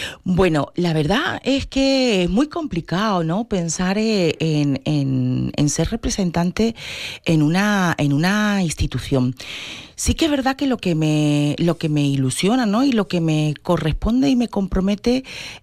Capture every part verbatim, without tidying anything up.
Bueno, la verdad es que es muy complicado, ¿no? Pensar eh, en, en, en ser representante en una, en una institución. Sí que es verdad que lo que me, lo que me ilusiona, ¿no? Y lo que me corresponde y me compromete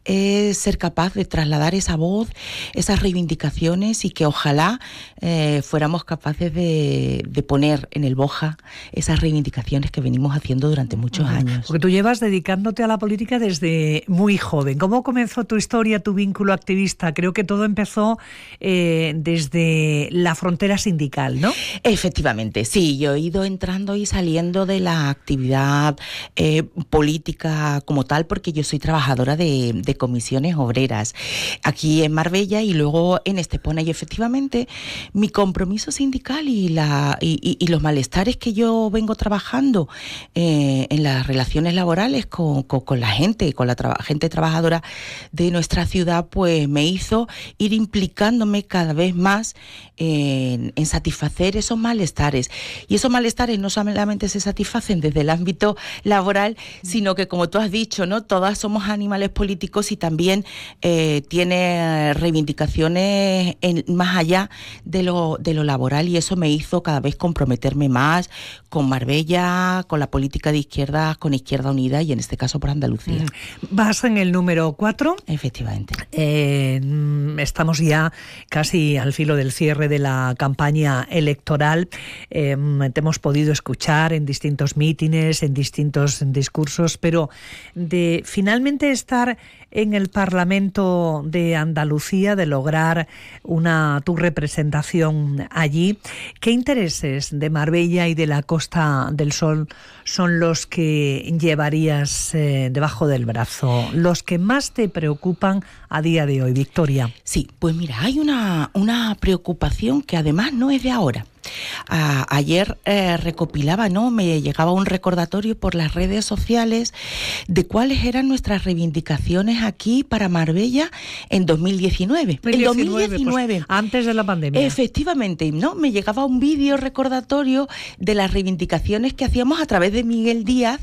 es ser capaz de trasladar esa voz, esas reivindicaciones, y que ojalá eh, fuéramos capaces de, de poner en el Boja esas reivindicaciones que venimos haciendo durante muchos uh-huh. años. Porque tú llevas dedicándote a la política desde muy joven. ¿Cómo comenzó tu historia, tu vínculo activista? Creo que todo empezó eh, desde la frontera sindical, ¿no? Efectivamente, sí. Yo he ido entrando y saliendo saliendo de la actividad eh, política como tal, porque yo soy trabajadora de, de comisiones obreras aquí en Marbella y luego en Estepona, y efectivamente mi compromiso sindical y, la, y, y, y los malestares que yo vengo trabajando eh, en las relaciones laborales con, con, con la gente, con la tra- gente trabajadora de nuestra ciudad, pues me hizo ir implicándome cada vez más en, en satisfacer esos malestares. Y esos malestares no solamente se satisfacen desde el ámbito laboral, sino que, como tú has dicho, ¿no? Todas somos animales políticos y también eh, tiene reivindicaciones en, más allá de lo, de lo laboral, y eso me hizo cada vez comprometerme más con Marbella, con la política de izquierda, con Izquierda Unida y en este caso por Andalucía. Vas en el número cuatro. Efectivamente. Eh, estamos ya casi al filo del cierre de la campaña electoral. Eh, te hemos podido escuchar en distintos mítines, en distintos discursos, pero de finalmente estar en el Parlamento de Andalucía, de lograr una tu representación allí, ¿qué intereses de Marbella y de la Costa del Sol son los que llevarías eh, debajo del brazo, los que más te preocupan a día de hoy, Victoria? Sí, pues mira, hay una, una preocupación que además no es de ahora. A, ayer eh, recopilaba, ¿no? Me llegaba un recordatorio por las redes sociales de cuáles eran nuestras reivindicaciones aquí para Marbella en dos mil diecinueve. En dos mil diecinueve, pues, antes de la pandemia. Efectivamente, ¿no? Me llegaba un vídeo recordatorio de las reivindicaciones que hacíamos a través de Miguel Díaz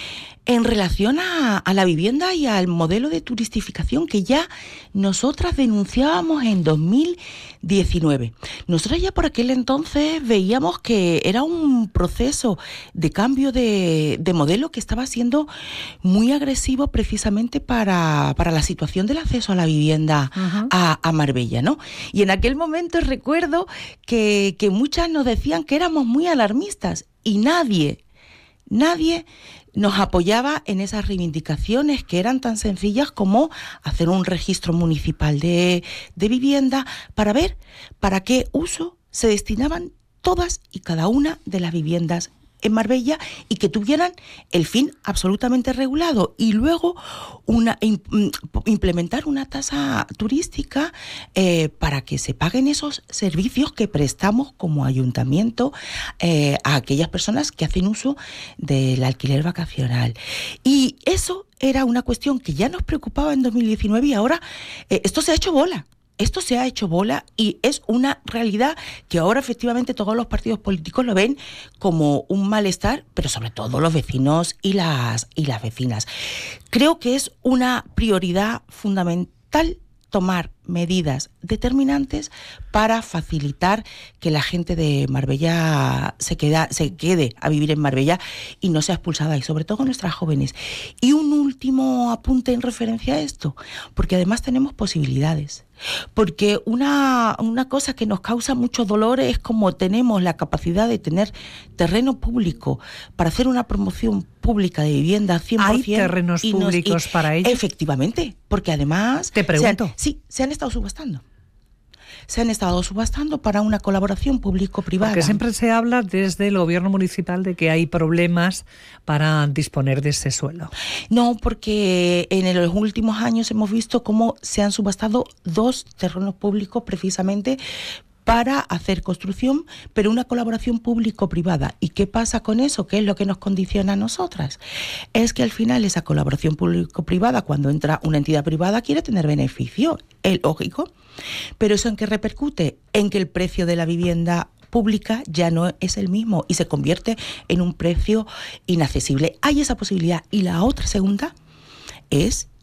en relación a, a la vivienda y al modelo de turistificación que ya nosotras denunciábamos en dos mil diecinueve. Nosotras ya por aquel entonces veíamos que era un proceso de cambio de, de modelo que estaba siendo muy agresivo precisamente para, para la situación del acceso a la vivienda uh-huh. a, a Marbella, ¿no? Y en aquel momento recuerdo que, que muchas nos decían que éramos muy alarmistas y nadie, nadie nos apoyaba en esas reivindicaciones que eran tan sencillas como hacer un registro municipal de, de vivienda para ver para qué uso se destinaban todas y cada una de las viviendas en Marbella y que tuvieran el fin absolutamente regulado, y luego una implementar una tasa turística eh, para que se paguen esos servicios que prestamos como ayuntamiento eh, a aquellas personas que hacen uso del alquiler vacacional. Y eso era una cuestión que ya nos preocupaba en dos mil diecinueve y ahora eh, esto se ha hecho bola. Esto se ha hecho bola y es una realidad que ahora efectivamente todos los partidos políticos lo ven como un malestar, pero sobre todo los vecinos y las, y las vecinas. Creo que es una prioridad fundamental tomar medidas determinantes para facilitar que la gente de Marbella se, queda, se quede a vivir en Marbella y no sea expulsada, y sobre todo nuestras jóvenes. Y un último apunte en referencia a esto, porque además tenemos posibilidades. Porque una, una cosa que nos causa mucho dolor es como tenemos la capacidad de tener terreno público para hacer una promoción pública de vivienda cien por ciento. ¿Hay terrenos y públicos nos, y, para ello? Efectivamente, porque además... Te pregunto. Se han, sí, se han estado subastando. Se han estado subastando para una colaboración público-privada. Porque siempre se habla desde el gobierno municipal de que hay problemas para disponer de ese suelo. No, porque en los últimos años hemos visto cómo se han subastado dos terrenos públicos precisamente para hacer construcción, pero una colaboración público-privada. ¿Y qué pasa con eso? ¿Qué es lo que nos condiciona a nosotras? Es que al final esa colaboración público-privada, cuando entra una entidad privada, quiere tener beneficio, es lógico, pero ¿eso en qué repercute? En que el precio de la vivienda pública ya no es el mismo y se convierte en un precio inaccesible. Hay esa posibilidad. Y la otra segunda es